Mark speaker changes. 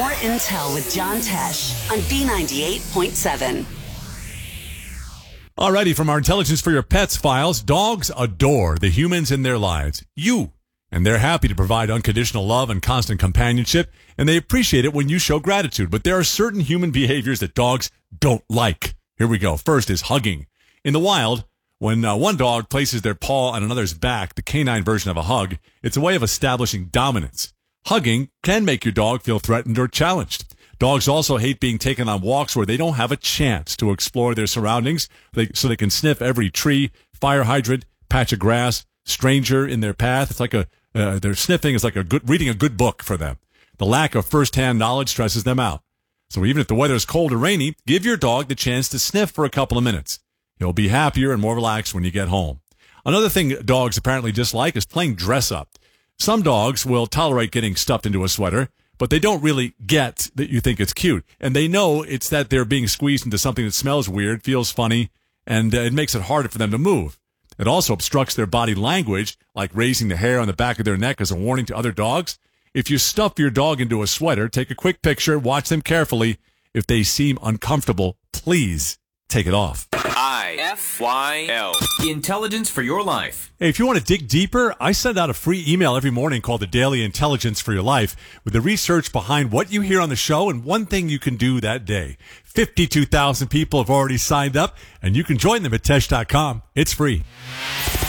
Speaker 1: More Intel with John Tesh on B98.7.
Speaker 2: Alrighty, from our Intelligence for Your Pets files, dogs adore the humans in their lives, you, and they're happy to provide unconditional love and constant companionship, and they appreciate it when you show gratitude. But there are certain human behaviors that dogs don't like. Here we go. First is hugging. In the wild, when one dog places their paw on another's back, the canine version of a hug, it's a way of establishing dominance. Hugging can make your dog feel threatened or challenged. Dogs also hate being taken on walks where they don't have a chance to explore their surroundings, so they can sniff every tree, fire hydrant, patch of grass, stranger in their path. It's like their sniffing is like reading a good book for them. The lack of first-hand knowledge stresses them out. So even if the weather is cold or rainy, give your dog the chance to sniff for a couple of minutes. He'll be happier and more relaxed when you get home. Another thing dogs apparently dislike is playing dress-up. Some dogs will tolerate getting stuffed into a sweater, but they don't really get that you think it's cute. And they know it's that they're being squeezed into something that smells weird, feels funny, and it makes it harder for them to move. It also obstructs their body language, like raising the hair on the back of their neck as a warning to other dogs. If you stuff your dog into a sweater, take a quick picture, watch them carefully. If they seem uncomfortable, please take it off.
Speaker 3: IFYL. Intelligence for your life.
Speaker 2: Hey, if you want to dig deeper, I send out a free email every morning called the Daily Intelligence for Your Life with the research behind what you hear on the show and one thing you can do that day. 52,000 people have already signed up, and you can join them at Tesh.com. It's free.